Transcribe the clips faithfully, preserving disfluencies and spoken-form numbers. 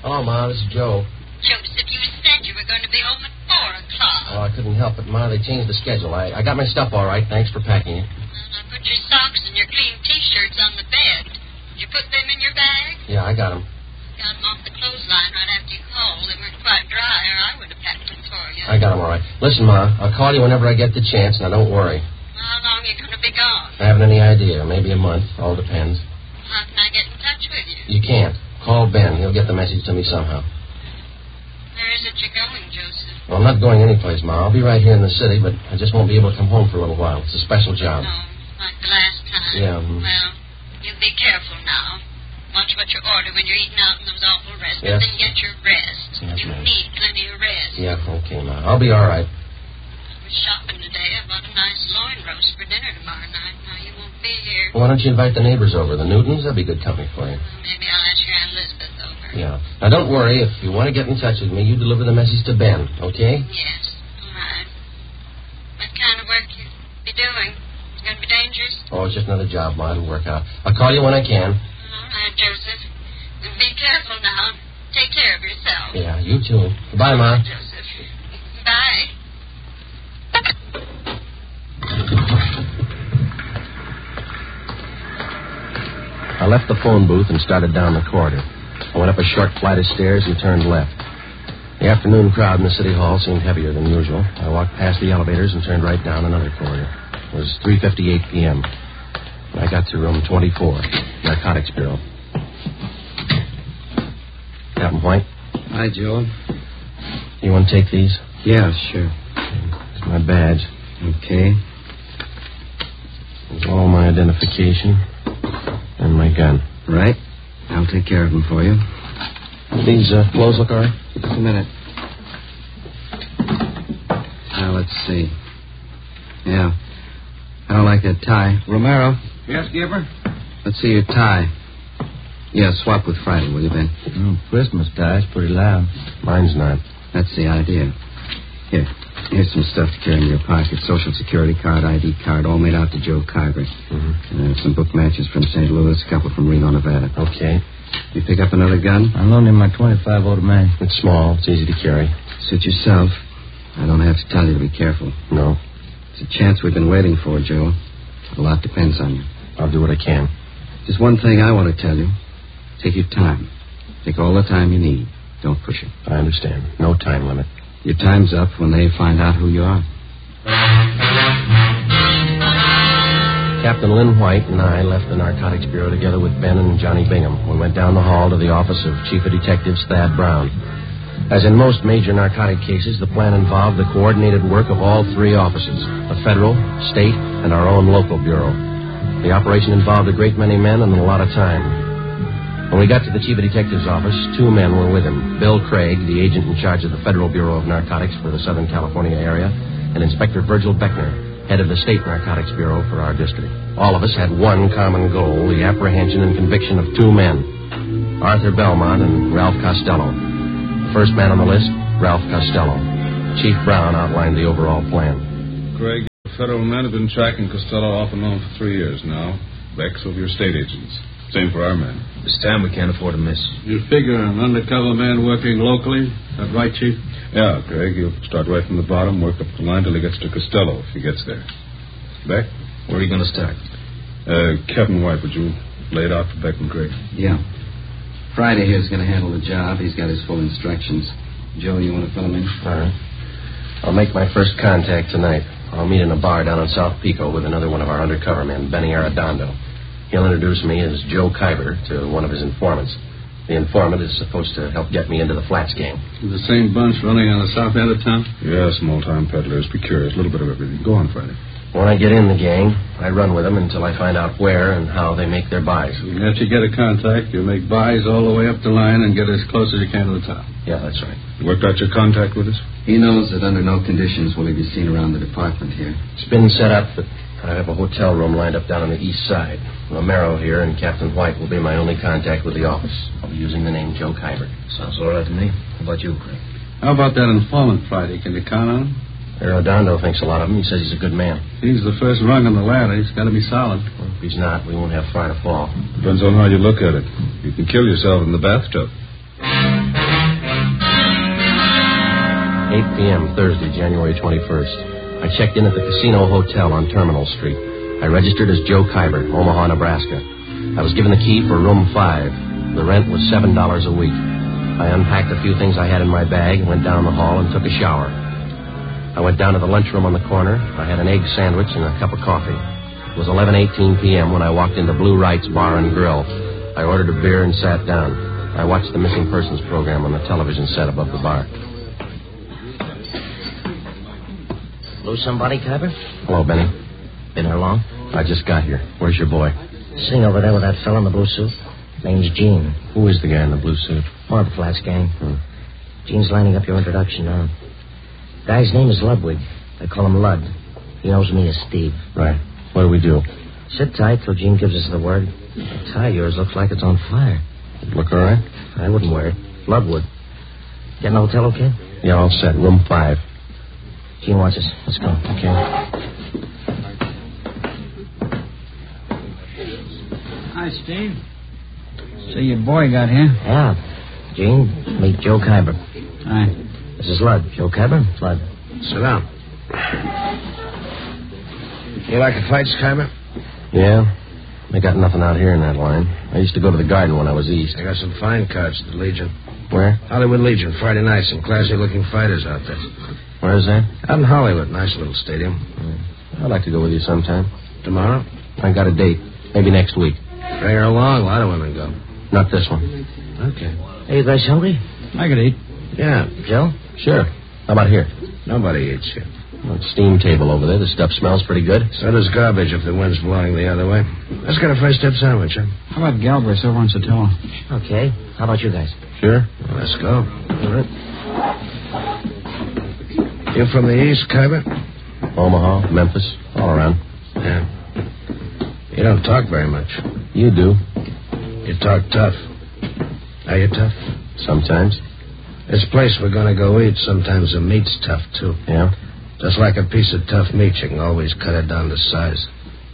Hello, Ma. This is Joe. Joseph, you said you were going to be home at four o'clock. Oh, I couldn't help it, Ma. They changed the schedule. I, I got my stuff all right. Thanks for packing it. Well, I put your socks and your clean T-shirts on the bed. Did you put them in your bag? Yeah, I got them. Got them off the clothesline right after you called. They weren't quite dry, or I would have packed them for you. I got them all right. Listen, Ma, I'll call you whenever I get the chance. Now, don't worry. How long are you going to be gone? I haven't any idea. Maybe a month. All depends. How can I get in touch with you? You can't. Call Ben. He'll get the message to me somehow. Where is it you're going, Joseph? Well, I'm not going anyplace, Ma. I'll be right here in the city, but I just won't be able to come home for a little while. It's a special job. No, like the last time. Yeah. Mm. Well, you be careful now. Watch what you order when you're eating out in those awful restaurants. Yes. Then get your rest. Yes, you ma'am. need plenty of rest. Yeah, okay, Ma. I'll be all right. I was shopping today. I bought a nice loin roast for dinner tomorrow night. Now, you won't be here. Why don't you invite the neighbors over, the Newtons? That'd be good company for you. Well, maybe I'll ask your Aunt Elizabeth over. Yeah. Now, don't worry. If you want to get in touch with me, you deliver the message to Ben, okay? Yes. All right. What kind of work you be doing? It's going to be dangerous? Oh, it's just another job, Ma. It'll work out. I'll call you when I can. All right, Joseph. Be careful now. Take care of yourself. Yeah, you too. Goodbye, Ma. Joseph. Bye. I left the phone booth and started down the corridor. I went up a short flight of stairs and turned left. The afternoon crowd in the city hall seemed heavier than usual. I walked past the elevators and turned right down another corridor. It was three fifty-eight p.m. when I got to room twenty-four, Narcotics Bureau. Captain White? Hi, Joe. You want to take these? Yeah, sure. It's my badge. Okay. There's all my identification and my gun. Right. I'll take care of them for you. These uh, clothes look all right? Just a minute. Now, let's see. Yeah. I don't like that tie. Romero. Yes, Gibber? Let's see your tie. Yeah, swap with Friday, will you, Ben? Oh, Christmas tie's pretty loud. Mine's not. That's the idea. Here. Here's some stuff to carry in your pocket. Social Security card, I D card, all made out to Joe Kyber. Mm-hmm. And uh, some book matches from Saint Louis, a couple from Reno, Nevada. Okay. You pick up another gun? I'm loaning my twenty-five automatic. It's small. It's easy to carry. Suit yourself. I don't have to tell you to be careful. No. It's a chance we've been waiting for, Joe. A lot depends on you. I'll do what I can. Just one thing I want to tell you. Take your time. Take all the time you need. Don't push it. I understand. No time limit. Your time's up when they find out who you are. Captain Lynn White and I left the Narcotics Bureau together with Ben and Johnny Bingham. We went down the hall to the office of Chief of Detectives Thad Brown. As in most major narcotic cases, the plan involved the coordinated work of all three offices, the federal, state, and our own local bureau. The operation involved a great many men and a lot of time. When we got to the Chief of Detectives office, two men were with him. Bill Craig, the agent in charge of the Federal Bureau of Narcotics for the Southern California area, and Inspector Virgil Beckner, head of the State Narcotics Bureau for our district. All of us had one common goal, the apprehension and conviction of two men, Arthur Belmont and Ralph Costello. The first man on the list, Ralph Costello. Chief Brown outlined the overall plan. Craig, the federal men have been tracking Costello off and on for three years now. Beck's over your state agents. Same for our men. This time we can't afford to miss. You figure an undercover man working locally? Is that right, Chief? Yeah, Craig, you'll start right from the bottom, work up the line till he gets to Costello, if he gets there. Beck? Where are you going to start? Uh, Captain White, would you lay it out for Beck and Craig? Yeah. Friday here's going to handle the job. He's got his full instructions. Joe, you want to fill him in? All right. I'll make my first contact tonight. I'll meet in a bar down in South Pico with another one of our undercover men, Benny Arredondo. He'll introduce me as Joe Kyber to one of his informants. The informant is supposed to help get me into the Flats gang. The same bunch running on the south end of town? Yeah, small-time peddlers. Be curious. A little bit of everything. Go on, Friday. When I get in the gang, I run with them until I find out where and how they make their buys. After you get a contact, you make buys all the way up the line and get as close as you can to the top. Yeah, that's right. You worked out your contact with us? He knows that under no conditions will he be seen around the department here. It's been set up, but I have a hotel room lined up down on the east side. Romero here and Captain White will be my only contact with the office. I'll be using the name Joe Kyber. Sounds all right to me. How about you, Craig? How about that informant Friday? Can you count on him? Arredondo thinks a lot of him. He says he's a good man. He's the first rung on the ladder. He's got to be solid. Well, if he's not, we won't have far to fall. Depends on how you look at it. You can kill yourself in the bathtub. eight p.m. Thursday, January twenty-first. I checked in at the Casino Hotel on Terminal Street. I registered as Joe Kyber, Omaha, Nebraska. I was given the key for room five. The rent was seven dollars a week. I unpacked a few things I had in my bag, went down the hall, and took a shower. I went down to the lunchroom on the corner. I had an egg sandwich and a cup of coffee. It was eleven eighteen p.m. when I walked into Blue Wright's Bar and Grill. I ordered a beer and sat down. I watched the missing persons program on the television set above the bar. Lose somebody, Kyber? Hello, Benny. Been here long? I just got here. Where's your boy? Sitting over there with that fella in the blue suit. Name's Gene. Who is the guy in the blue suit? More of the Flats gang. Hmm. Gene's lining up your introduction now. Guy's name is Ludwig. They call him Lud. He knows me as Steve. Right. What do we do? Sit tight till Gene gives us the word. The tie of yours looks like it's on fire. Look all right? I wouldn't wear it. Lud would. Get in the hotel, okay? Yeah, all set. Room five. Gene wants us. Let's go. Okay. Hi, Steve. So your boy got here? Yeah. Gene, meet Joe Kyber. Hi. This is Lud. Joe Kyber? Lud. Sit down. You like the fights, Kyber? Yeah. They got nothing out here in that line. I used to go to the Garden when I was east. I got some fine cards at the Legion. Where? Hollywood Legion, Friday night. Some classy-looking fighters out there. Where is that? Out in Hollywood. Nice little stadium. I'd like to go with you sometime. Tomorrow? I got a date. Maybe next week. Bring her along. A lot of women go. Not this one. Okay. Hey, you guys hungry? I could eat. Yeah. Joe? Sure. How about here? Nobody eats here. Well, steam table over there. The stuff smells pretty good. So does garbage if the wind's blowing the other way. Let's get a fresh dip sandwich, huh? How about Galbraith's over on Sotelo? Okay. How about you guys? Sure. Well, let's go. All right. You from the east, Kyber? Omaha, Memphis, all around. Yeah. You don't talk very much. You do. You talk tough. Are you tough? Sometimes. This place we're going to go eat, sometimes the meat's tough, too. Yeah? Just like a piece of tough meat, you can always cut it down to size.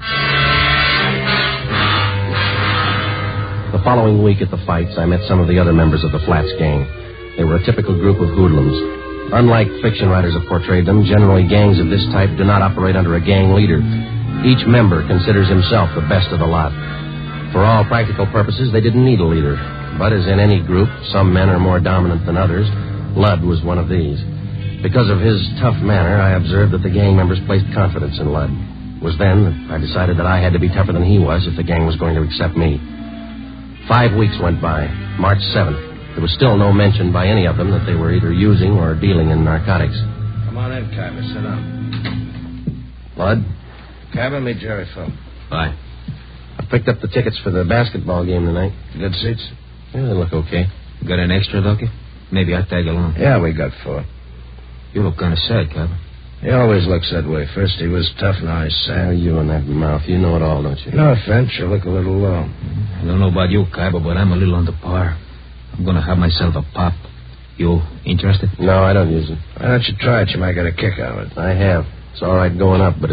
The following week at the fights, I met some of the other members of the Flats gang. They were a typical group of hoodlums. Unlike fiction writers have portrayed them, generally gangs of this type do not operate under a gang leader. Each member considers himself the best of the lot. For all practical purposes, they didn't need a leader. But as in any group, some men are more dominant than others. Lud was one of these. Because of his tough manner, I observed that the gang members placed confidence in Lud. It was then that I decided that I had to be tougher than he was if the gang was going to accept me. Five weeks went by. March seventh. There was still no mention by any of them that they were either using or dealing in narcotics. Come on in, Kyber. Sit down. Lud? Kyber, meet Jerry Phil. Bye. I picked up the tickets for the basketball game tonight. Good seats? Yeah, they look okay. Got an extra, Ducky? Maybe I'd tag along. Yeah, we got four. You look kind of sad, Kyber. He always looks that way. First he was tough, now he's Oh, sad. you and that mouth. You know it all, don't you? No offense, you look a little low. I don't know about you, Kyber, but I'm a little under par. I'm going to have myself a pop. You interested? No, I don't use it. Why don't you try it? You might get a kick out of it. I have. It's all right going up, but